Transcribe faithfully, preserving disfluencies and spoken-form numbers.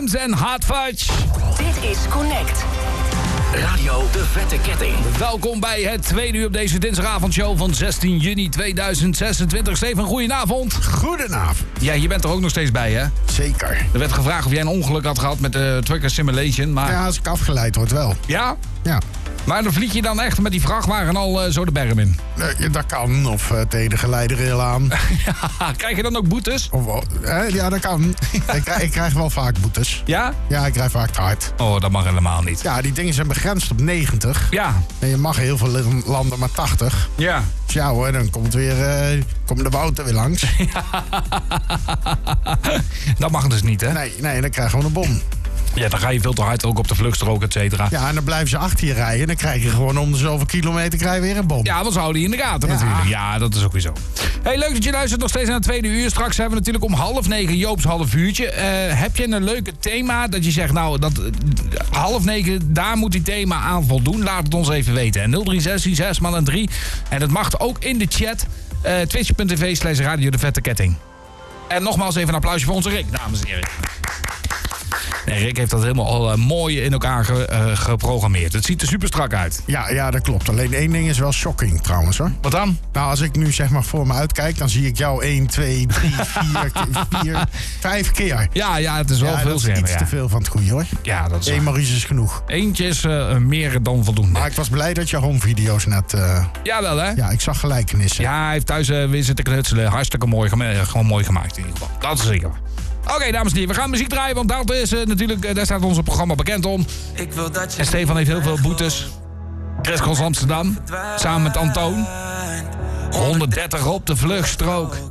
Williams en Hot Fudge. Dit is Connect. Radio De Vette Ketting. Welkom bij het tweede uur op deze dinsdagavondshow van zestien juni tweeduizend zesentwintig. Steven, goedenavond. Goedenavond. Ja, je bent er ook nog steeds bij, hè? Zeker. Er werd gevraagd of jij een ongeluk had gehad met de Trucker Simulation, maar... Ja, als ik afgeleid word wel. Ja? Ja. Maar dan vlieg je dan echt met die vrachtwagen al uh, zo de berm in? Nee, dat kan. Of uh, tegen de geleiderrail aan. Ja, krijg je dan ook boetes? Of, uh, ja, dat kan. ik, krijg, ik krijg wel vaak boetes. Ja? Ja, ik krijg vaak te hard. Oh, dat mag helemaal niet. Ja, die dingen zijn begrensd op negentig. Ja. En je mag in heel veel landen maar tachtig. Ja. Dus ja hoor, dan komt weer uh, komt de Wouter weer langs. Dat mag dus niet, hè? Nee, nee, dan krijgen we een bom. Ja, dan ga je veel te hard ook op de vluchtstrook, et cetera. Ja, en dan blijven ze achter je rijden. En dan krijg je gewoon om de zoveel kilometer krijg je weer een bom. Ja, want ze houden die in de gaten Ja. natuurlijk. Ja, dat is ook weer zo. Hey, leuk dat je luistert nog steeds naar het tweede uur. Straks hebben we natuurlijk om half negen Joop's half uurtje. Uh, heb je een leuke thema dat je zegt, nou, dat, uh, half negen, daar moet die thema aan voldoen? Laat het ons even weten. nul drie zes zes maal een drie. En dat mag ook in de chat. Uh, Twitch punt tv slash Radio De Vette Ketting. En nogmaals even een applausje voor onze Rick, dames en heren. Nee, Rick heeft dat helemaal al uh, mooi in elkaar ge, uh, geprogrammeerd. Het ziet er super strak uit. Ja, ja, dat klopt. Alleen één ding is wel shocking trouwens hoor. Wat dan? Nou, als ik nu zeg maar voor me uitkijk, dan zie ik jou één, twee, drie, vier, vier, vijf keer. Ja, ja, het is wel Ja, veel dat is schermen, iets ja. te veel van het goede hoor. Ja, dat is Eén Maurice is genoeg. Eentje is uh, meer dan voldoende. Maar ik was blij dat je home-video's net... Uh, Jawel, hè? ja, ik zag gelijkenissen. Ja, hij heeft thuis uh, weer zitten knutselen. Hartstikke mooi, gema- gewoon mooi gemaakt in ieder geval. Dat is zeker. Oké, okay, dames en heren, we gaan muziek draaien, want dat is uh, natuurlijk, uh, daar staat ons programma bekend om. Ik wil dat je en Stefan heeft heel veel boetes. Chris Cross Amsterdam, samen met Antoon. honderddertig op de vluchtstrook.